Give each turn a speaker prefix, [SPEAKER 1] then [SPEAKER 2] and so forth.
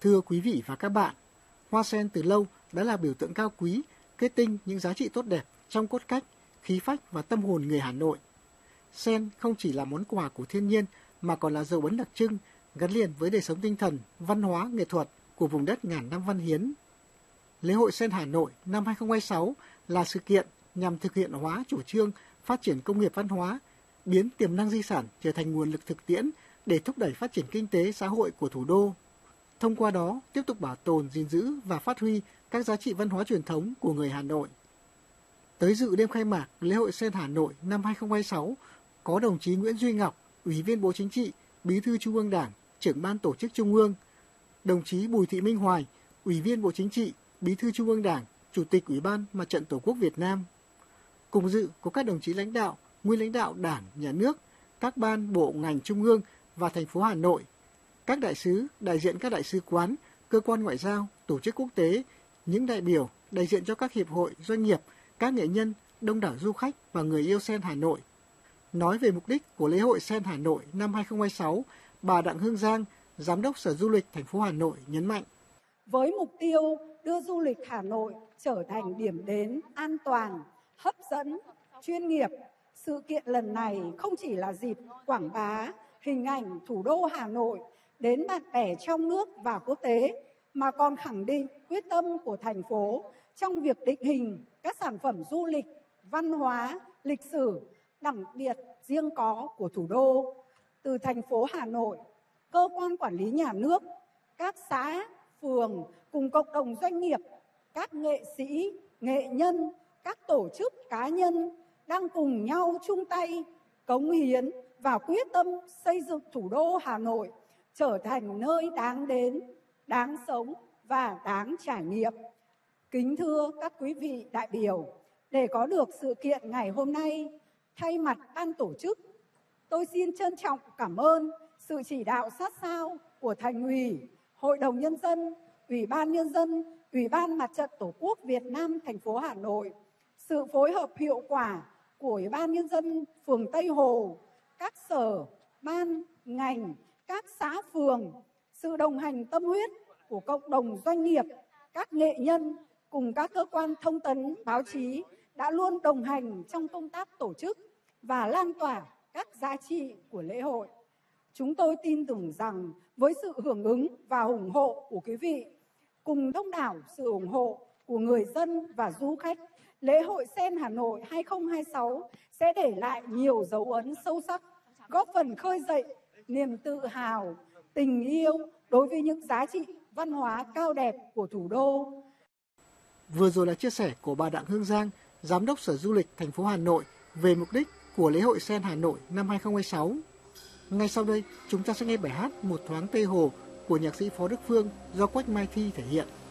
[SPEAKER 1] Thưa quý vị và các bạn, hoa sen từ lâu đã là biểu tượng cao quý, kết tinh những giá trị tốt đẹp trong cốt cách, khí phách và tâm hồn người Hà Nội. Sen không chỉ là món quà của thiên nhiên mà còn là dấu ấn đặc trưng gắn liền với đời sống tinh thần, văn hóa, nghệ thuật của vùng đất ngàn năm văn hiến. Lễ hội Sen Hà Nội năm 2026 là sự kiện nhằm thực hiện hóa chủ trương phát triển công nghiệp văn hóa, biến tiềm năng di sản trở thành nguồn lực thực tiễn để thúc đẩy phát triển kinh tế xã hội của thủ đô. Thông qua đó, tiếp tục bảo tồn, gìn giữ và phát huy các giá trị văn hóa truyền thống của người Hà Nội. Tới dự đêm khai mạc lễ hội Sen Hà Nội năm 2026 có đồng chí Nguyễn Duy Ngọc, Ủy viên Bộ Chính trị, Bí thư Trung ương Đảng, Trưởng ban Tổ chức Trung ương, đồng chí Bùi Thị Minh Hoài, Ủy viên Bộ Chính trị, Bí thư Trung ương Đảng, Chủ tịch Ủy ban Mặt trận Tổ quốc Việt Nam. Cùng dự có các đồng chí lãnh đạo, nguyên lãnh đạo Đảng, Nhà nước, các ban, bộ, ngành Trung ương và thành phố Hà Nội, các đại sứ, đại diện các đại sứ quán, cơ quan ngoại giao, tổ chức quốc tế, những đại biểu, đại diện cho các hiệp hội, doanh nghiệp, các nghệ nhân, đông đảo du khách và người yêu sen Hà Nội. Nói về mục đích của lễ hội Sen Hà Nội năm 2026, bà Đặng Hương Giang, Giám đốc Sở Du lịch thành phố Hà Nội nhấn mạnh.
[SPEAKER 2] Với mục tiêu đưa du lịch Hà Nội trở thành điểm đến an toàn, hấp dẫn, chuyên nghiệp, sự kiện lần này không chỉ là dịp quảng bá hình ảnh thủ đô Hà Nội đến bạn bè trong nước và quốc tế, mà còn khẳng định quyết tâm của thành phố trong việc định hình các sản phẩm du lịch, văn hóa, lịch sử, đặc biệt riêng có của thủ đô. Từ thành phố Hà Nội, cơ quan quản lý nhà nước, các xã, phường cùng cộng đồng doanh nghiệp, các nghệ sĩ, nghệ nhân, các tổ chức cá nhân đang cùng nhau chung tay, cống hiến và quyết tâm xây dựng thủ đô Hà Nội trở thành nơi đáng đến, đáng sống và đáng trải nghiệm. Kính thưa các quý vị đại biểu, để có được sự kiện ngày hôm nay, thay mặt ban tổ chức, tôi xin trân trọng cảm ơn sự chỉ đạo sát sao của Thành ủy, Hội đồng Nhân dân, Ủy ban Nhân dân, Ủy ban Mặt trận Tổ quốc Việt Nam thành phố Hà Nội, sự phối hợp hiệu quả của Ủy ban Nhân dân phường Tây Hồ, các sở, ban, ngành, các xã phường, sự đồng hành tâm huyết của cộng đồng doanh nghiệp, các nghệ nhân cùng các cơ quan thông tấn, báo chí đã luôn đồng hành trong công tác tổ chức và lan tỏa các giá trị của lễ hội. Chúng tôi tin tưởng rằng với sự hưởng ứng và ủng hộ của quý vị, cùng đông đảo sự ủng hộ của người dân và du khách, lễ hội Sen Hà Nội 2026 sẽ để lại nhiều dấu ấn sâu sắc, góp phần khơi dậy niềm tự hào, tình yêu đối với những giá trị văn hóa cao đẹp của thủ đô.
[SPEAKER 1] Vừa rồi là chia sẻ của bà Đặng Hương Giang, Giám đốc Sở Du lịch thành phố Hà Nội về mục đích của lễ hội Sen Hà Nội năm 2026. Ngay sau đây, chúng ta sẽ nghe bài hát Một thoáng Tây Hồ của nhạc sĩ Phó Đức Phương do Quách Mai Thi thể hiện.